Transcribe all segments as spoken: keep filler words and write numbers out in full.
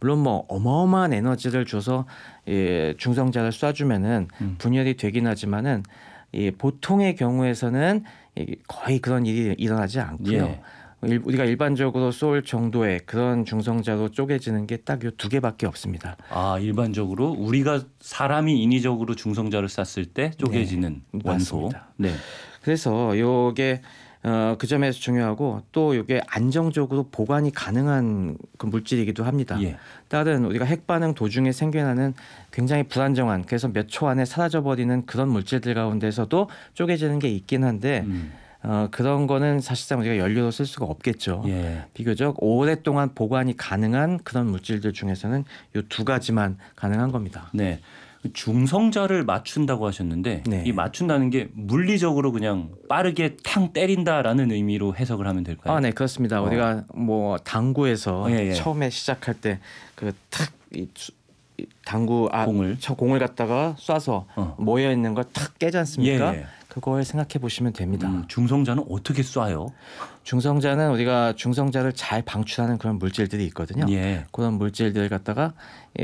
물론 뭐 어마어마한 에너지를 줘서 예, 중성자를 쏴주면은 음. 분열이 되긴 하지만은 이 보통의 경우에서는 이 거의 그런 일이 일어나지 않고요. 예. 일, 우리가 일반적으로 쏠 정도의 그런 중성자로 쪼개지는 게 딱 요 두 개밖에 없습니다. 아, 일반적으로 우리가 사람이 인위적으로 중성자를 쐈을 때 쪼개지는 네, 원소. 맞습니다. 네. 그래서 요게 어, 그 점에서 중요하고 또 이게 안정적으로 보관이 가능한 그 물질이기도 합니다. 예. 다른 우리가 핵 반응 도중에 생겨나는 굉장히 불안정한 그래서 몇 초 안에 사라져버리는 그런 물질들 가운데서도 쪼개지는 게 있긴 한데 음. 어, 그런 거는 사실상 우리가 연료로 쓸 수가 없겠죠. 예. 비교적 오랫동안 보관이 가능한 그런 물질들 중에서는 요 두 가지만 가능한 겁니다. 네. 중성자를 맞춘다고 하셨는데 네. 이 맞춘다는 게 물리적으로 그냥 빠르게 탕 때린다라는 의미로 해석을 하면 될까요? 아, 네, 그렇습니다. 어. 우리가 뭐 당구에서 예, 예. 처음에 시작할 때 그 탁 이 당구 아, 공을. 저 공을 갖다가 쏴서 어. 모여 있는 걸 탁 깨지 않습니까? 예, 예. 그걸 생각해 보시면 됩니다. 음, 중성자는 어떻게 쏴요? 중성자는 우리가 중성자를 잘 방출하는 그런 물질들이 있거든요. 예. 그런 물질들을 갖다가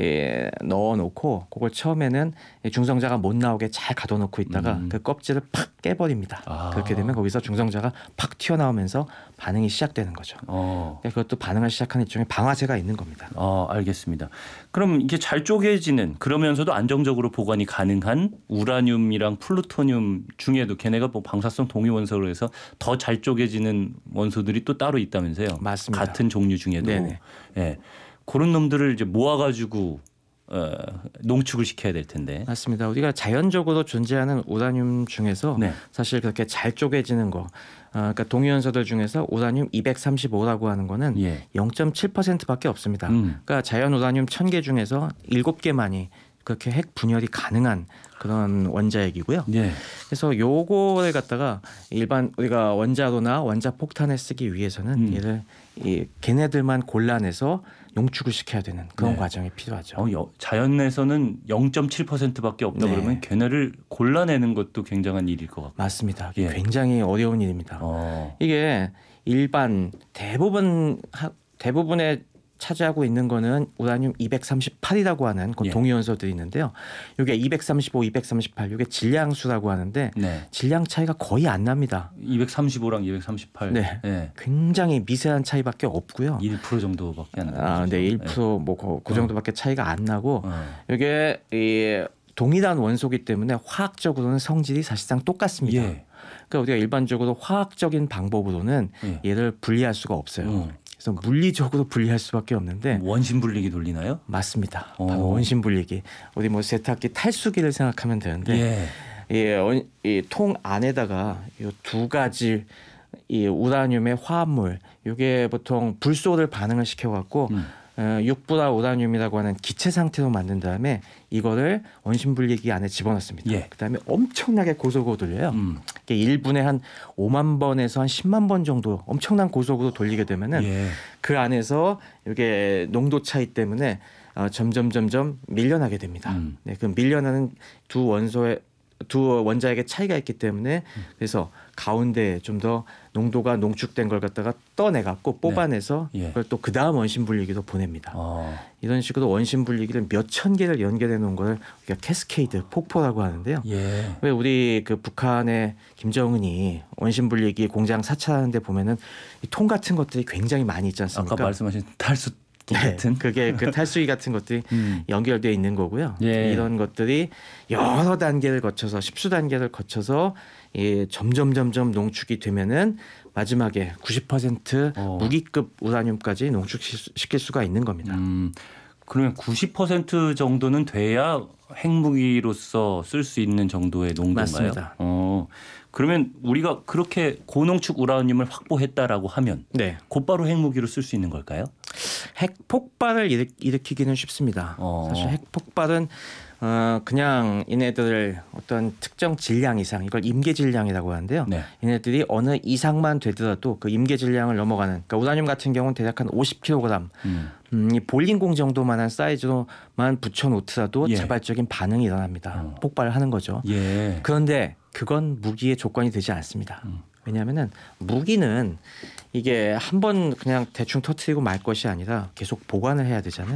예, 넣어놓고 그걸 처음에는 중성자가 못 나오게 잘 가둬놓고 있다가 음. 그 껍질을 팍 깨버립니다. 아. 그렇게 되면 거기서 중성자가 팍 튀어나오면서 반응이 시작되는 거죠. 어. 그것도 반응을 시작하는 일종의 방아쇠가 있는 겁니다. 어, 알겠습니다. 그럼 이게 잘 쪼개지는 그러면서도 안정적으로 보관이 가능한 우라늄이랑 플루토늄 중에도 걔네가 뭐 방사성 동위 원소로 해서 더 잘 쪼개지는 원소들이 또 따로 있다면서요? 맞습니다. 같은 종류 중에도. 네네. 예. 그런 놈들을 이제 모아가지고 어, 농축을 시켜야 될 텐데. 맞습니다. 우리가 자연적으로 존재하는 우라늄 중에서 네. 사실 그렇게 잘 쪼개지는 거, 어, 그러니까 동위원소들 중에서 우라늄 이백삼십오라고 하는 거는 예. 영 점 칠 퍼센트밖에 없습니다. 음. 그러니까 자연 우라늄 천 개 중에서 일곱 개만이 그렇게 핵 분열이 가능한 그런 원자핵이고요. 예. 그래서 요거를 갖다가 일반 우리가 원자로나 원자 폭탄에 쓰기 위해서는 음. 얘를 이 걔네들만 골라내서 농축을 시켜야 되는 그런 네. 과정이 필요하죠. 어, 여, 자연에서는 영 점 칠 퍼센트밖에 없다 네. 그러면 걔네를 골라내는 것도 굉장한 일일 것 같고. 맞습니다. 예. 굉장히 어려운 일입니다. 어. 이게 일반 대부분 하, 대부분의 차지하고 있는 거는 우라늄 이백삼십팔이라고 하는 그 예. 동위원소들이 있는데요. 이게 이백삼십오, 이백삼십팔 이게 질량수라고 하는데 네. 질량 차이가 거의 안 납니다. 이백삼십오랑 이백삼십팔. 네. 예. 굉장히 미세한 차이밖에 없고요. 일 퍼센트 정도밖에 안 나요. 아, 네, 일 퍼센트 뭐그 그 정도밖에 차이가 안 나고 어. 이게 이 동일한 원소이기 때문에 화학적으로는 성질이 사실상 똑같습니다. 예. 그러니까 우리가 일반적으로 화학적인 방법으로는 예. 얘를 분리할 수가 없어요. 어. 그래서 물리적으로 분리할 수밖에 없는데 원심 분리기 돌리나요? 맞습니다. 어. 바로 원심 분리기. 우리 뭐 세탁기 탈수기를 생각하면 되는데 예. 이 통 안에다가 이 두 가지 이 우라늄의 화합물 이게 보통 불소를 반응을 시켜갖고 음. 어, 육불화 우라늄이라고 하는 기체 상태로 만든 다음에 이거를 원심 분리기 안에 집어넣습니다. 예. 그다음에 엄청나게 고속으로 돌려요. 음. 이게 일 분에 한 오만 번에서 한 십만 번 정도 엄청난 고속으로 돌리게 되면은 예. 그 안에서 이게 농도 차이 때문에 어, 점점 점점 밀려나게 됩니다. 음. 네, 그 밀려나는 두 원소의 두 원자에게 차이가 있기 때문에 그래서 가운데 좀 더 농도가 농축된 걸 갖다가 떠내 갖고 뽑아내서 네. 예. 그걸 또 그 다음 원심 분리기로 보냅니다. 어. 이런 식으로 원심 분리기를 몇 천 개를 연결해 놓은 걸 우리가 캐스케이드 폭포라고 하는데요. 예. 왜 우리 그 북한의 김정은이 원심 분리기 공장 사찰하는데 보면은 이 통 같은 것들이 굉장히 많이 있지 않습니까? 아까 말씀하신 탈수 네, 같은. 그게 그 탈수기 같은 것들이 음. 연결되어 있는 거고요. 예. 이런 것들이 여러 단계를 거쳐서 십수 단계를 거쳐서 예, 점점 점점 농축이 되면은 마지막에 구십 퍼센트 어. 무기급 우라늄까지 농축시킬 수가 있는 겁니다. 음. 그러면 구십 퍼센트 정도는 돼야 핵무기로서 쓸 수 있는 정도의 농도인가요? 맞습니다. 어. 그러면 우리가 그렇게 고농축 우라늄을 확보했다라고 하면 네, 곧바로 핵무기로 쓸 수 있는 걸까요? 핵 폭발을 일으, 일으키기는 쉽습니다. 어. 사실 핵 폭발은 어, 그냥 얘네들 어떤 특정 질량 이상 이걸 임계 질량이라고 하는데요. 네. 얘네들이 어느 이상만 되더라도 그 임계 질량을 넘어가는 그러니까 우라늄 같은 경우는 대략 한 오십 킬로그램 음. 음, 이 볼링공 정도만한 사이즈로만 붙여놓더라도 예. 자발적인 반응이 일어납니다. 어. 폭발을 하는 거죠. 예. 그런데 그건 무기의 조건이 되지 않습니다. 음. 왜냐하면은 무기는 이게 한 번 그냥 대충 터트리고 말 것이 아니라 계속 보관을 해야 되잖아요.